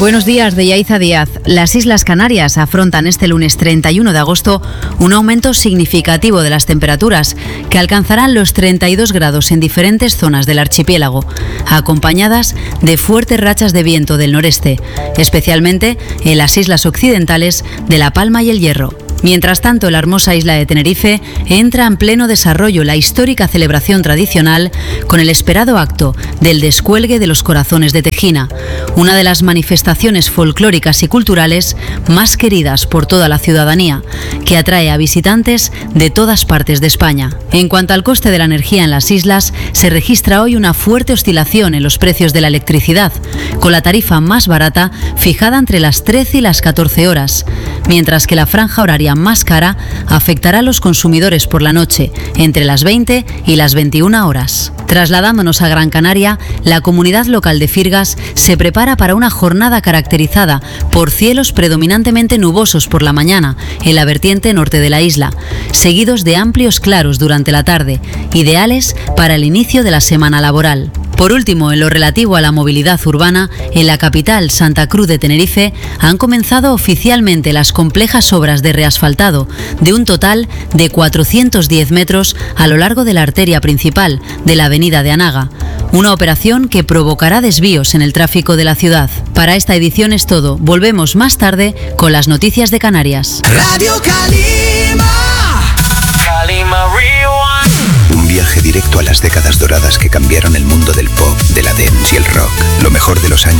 Buenos días, de Yaiza Díaz. Las Islas Canarias afrontan este lunes 31 de agosto un aumento significativo de las temperaturas, que alcanzarán los 32 grados en diferentes zonas del archipiélago, acompañadas de fuertes rachas de viento del noreste, especialmente en las islas occidentales de La Palma y El Hierro. Mientras tanto, en la hermosa isla de Tenerife entra en pleno desarrollo la histórica celebración tradicional con el esperado acto del descuelgue de los corazones de Tejina, una de las manifestaciones folclóricas y culturales más queridas por toda la ciudadanía, que atrae a visitantes de todas partes de España. En cuanto al coste de la energía en las islas, se registra hoy una fuerte oscilación en los precios de la electricidad, con la tarifa más barata fijada entre las 13 y las 14 horas, mientras que la franja horaria más cara afectará a los consumidores por la noche, entre las 20 y las 21 horas. Trasladándonos a Gran Canaria, la comunidad local de Firgas se prepara para una jornada caracterizada por cielos predominantemente nubosos por la mañana en la vertiente norte de la isla, seguidos de amplios claros durante la tarde, ideales para el inicio de la semana laboral. Por último, en lo relativo a la movilidad urbana, en la capital, Santa Cruz de Tenerife, han comenzado oficialmente las complejas obras de reasfaltado de un total de 410 metros a lo largo de la arteria principal de la avenida de Anaga, una operación que provocará desvíos en el tráfico de la ciudad. Para esta edición es todo. Volvemos más tarde con las noticias de Canarias. Radio Calima. Calima Rewind. Un viaje directo a las décadas doradas que cambiaron el mundo del pop, de la dance y el rock. Lo mejor de los años